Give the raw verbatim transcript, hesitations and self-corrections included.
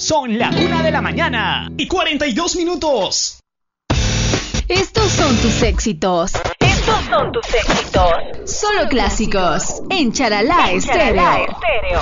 Son la una de la mañana y cuarenta y dos minutos. Estos son tus éxitos. Estos son tus éxitos. Solo clásicos en Charalá Estéreo.